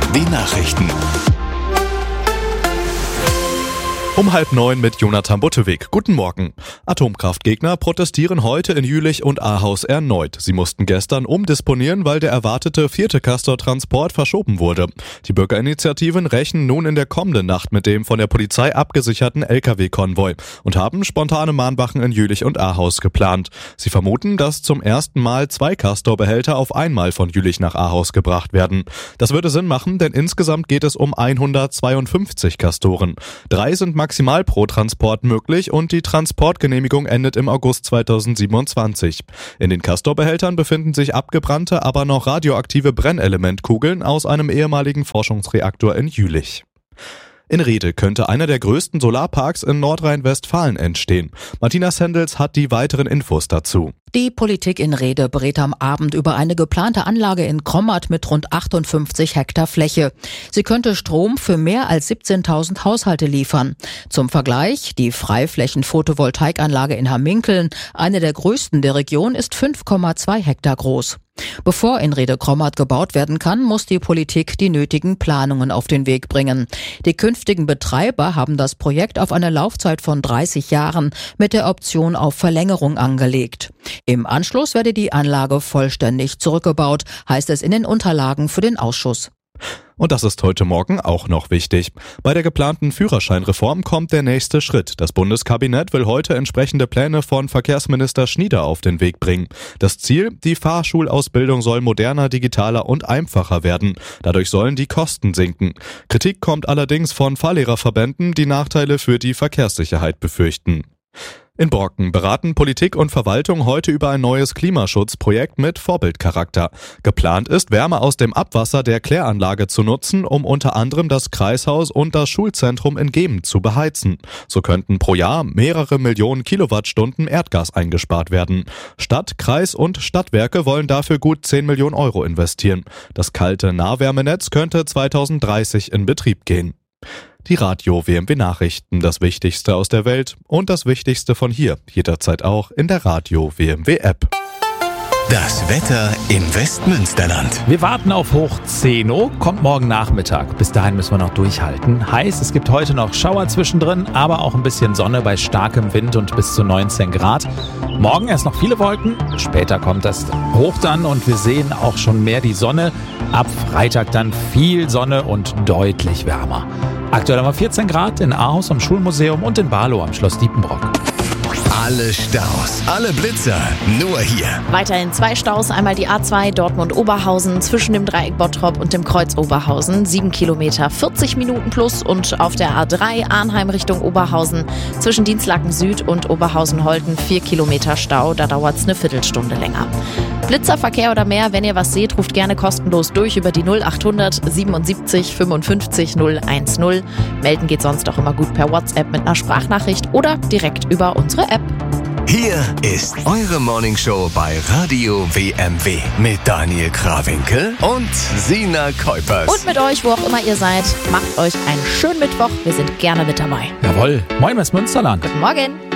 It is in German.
Nachrichten. Um 8:30 mit Jonathan Butteweg. Guten Morgen. Atomkraftgegner protestieren heute in Jülich und Ahaus erneut. Sie mussten gestern umdisponieren, weil der erwartete 4. Castor-Transport verschoben wurde. Die Bürgerinitiativen rechnen nun in der kommenden Nacht mit dem von der Polizei abgesicherten Lkw-Konvoi und haben spontane Mahnwachen in Jülich und Ahaus geplant. Sie vermuten, dass zum ersten Mal 2 Castor-Behälter auf einmal von Jülich nach Ahaus gebracht werden. Das würde Sinn machen, denn insgesamt geht es um 152 Castoren. 3 sind maximal pro Transport möglich und die Transportgenehmigung endet im August 2027. In den Castor-Behältern befinden sich abgebrannte, aber noch radioaktive Brennelementkugeln aus einem ehemaligen Forschungsreaktor in Jülich. In Rhede könnte einer der größten Solarparks in Nordrhein-Westfalen entstehen. Martina Sendels hat die weiteren Infos dazu. Die Politik in Rhede berät am Abend über eine geplante Anlage in Krommatt mit rund 58 Hektar Fläche. Sie könnte Strom für mehr als 17.000 Haushalte liefern. Zum Vergleich, die Freiflächen-Photovoltaikanlage in Hamminkeln, eine der größten der Region, ist 5,2 Hektar groß. Bevor in Rhede-Krommatt gebaut werden kann, muss die Politik die nötigen Planungen auf den Weg bringen. Die künftigen Betreiber haben das Projekt auf eine Laufzeit von 30 Jahren mit der Option auf Verlängerung angelegt. Im Anschluss werde die Anlage vollständig zurückgebaut, heißt es in den Unterlagen für den Ausschuss. Und das ist heute Morgen auch noch wichtig. Bei der geplanten Führerscheinreform kommt der nächste Schritt. Das Bundeskabinett will heute entsprechende Pläne von Verkehrsminister Schnieder auf den Weg bringen. Das Ziel: Die Fahrschulausbildung soll moderner, digitaler und einfacher werden. Dadurch sollen die Kosten sinken. Kritik kommt allerdings von Fahrlehrerverbänden, die Nachteile für die Verkehrssicherheit befürchten. In Borken beraten Politik und Verwaltung heute über ein neues Klimaschutzprojekt mit Vorbildcharakter. Geplant ist, Wärme aus dem Abwasser der Kläranlage zu nutzen, um unter anderem das Kreishaus und das Schulzentrum in Gemen zu beheizen. So könnten pro Jahr mehrere Millionen Kilowattstunden Erdgas eingespart werden. Stadt, Kreis und Stadtwerke wollen dafür gut 10 Millionen Euro investieren. Das kalte Nahwärmenetz könnte 2030 in Betrieb gehen. Die Radio WMW Nachrichten, das Wichtigste aus der Welt und das Wichtigste von hier, jederzeit auch in der Radio WMW App. Das Wetter in Westmünsterland. Wir warten auf Hoch 10, kommt morgen Nachmittag. Bis dahin müssen wir noch durchhalten. Heiß, es gibt heute noch Schauer zwischendrin, aber auch ein bisschen Sonne bei starkem Wind und bis zu 19 Grad. Morgen erst noch viele Wolken, später kommt das Hoch dann und wir sehen auch schon mehr die Sonne. Ab Freitag dann viel Sonne und deutlich wärmer. Aktuell haben wir 14 Grad in Ahaus am Schulmuseum und in Barlow am Schloss Diepenbrock. Alle Staus, alle Blitzer, nur hier. Weiterhin 2 Staus, einmal die A2 Dortmund-Oberhausen zwischen dem Dreieck Bottrop und dem Kreuz Oberhausen, 7 Kilometer, 40 Minuten plus, und auf der A3 Arnheim Richtung Oberhausen zwischen Dienstlaken Süd und Oberhausen-Holten 4 Kilometer Stau, da dauert es eine Viertelstunde länger. Blitzerverkehr oder mehr, wenn ihr was seht, ruft gerne kostenlos durch über die 0800 77 55 010. Melden geht sonst auch immer gut per WhatsApp mit einer Sprachnachricht oder direkt über unsere App. Hier ist eure Morningshow bei Radio WMW mit Daniel Krawinkel und Sina Kuipers. Und mit euch, wo auch immer ihr seid, macht euch einen schönen Mittwoch. Wir sind gerne mit dabei. Jawohl, moin Westmünsterland. Guten Morgen.